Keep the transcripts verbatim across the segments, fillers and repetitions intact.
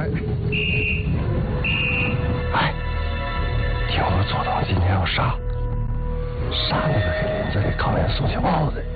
哎，听我左堂今天要杀，杀那个给林子里烤烟送去包子。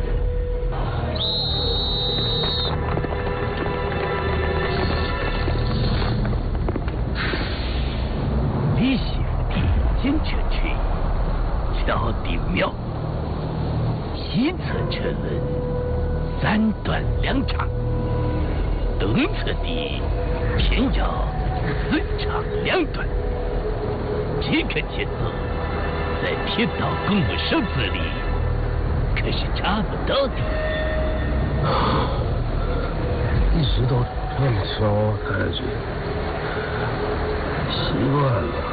李媳妇的金车车，桥的庙，西侧车轮三段两长，东侧的偏要四长两短。这个节奏在铁道公路手册里可是查不到的。 一直都这么敲太君，习惯了。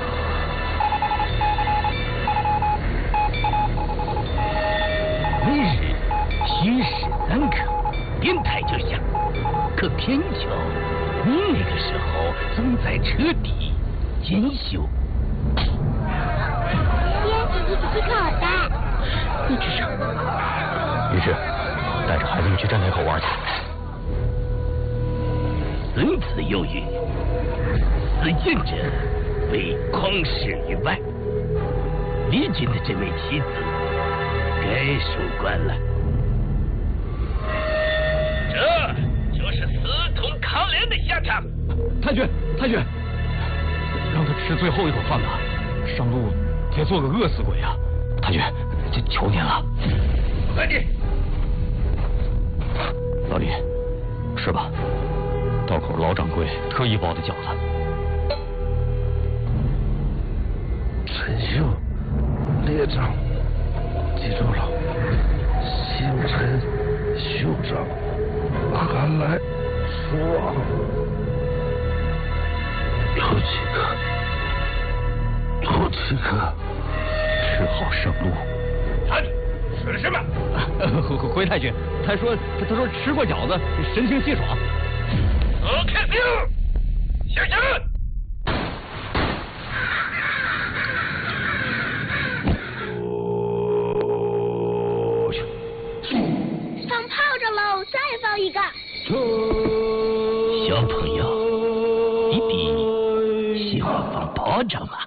每日虚实三刻，电台就响，可偏巧你那个时候总在车底检修。 爹，一起去看我的。 你吱声。 于是，带着孩子们去站台口玩去。 孙子有语：“死谏者为匡士于外。”李军的这位妻子该收官了。这就是私通抗联的下场。 太君，太君，让他吃最后一口饭吧，上路别做个饿死鬼啊！太君，就求您了。 快点！ 老李，吃吧，道口老掌柜特意包的饺子。 陈秀，列长，记住了，星辰袖长，寒来暑往，有几个，多几个， 吃好上路。 他吃了什么？ 回回太君，他说他他说吃过饺子，神清气爽。 我看定，小心！ 放炮仗喽！再放一个。 小朋友，你的喜欢放炮仗吗？